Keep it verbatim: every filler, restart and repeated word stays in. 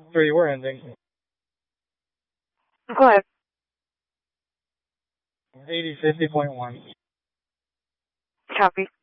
three, we're ending. Go ahead. eighty fifty point one. Copy.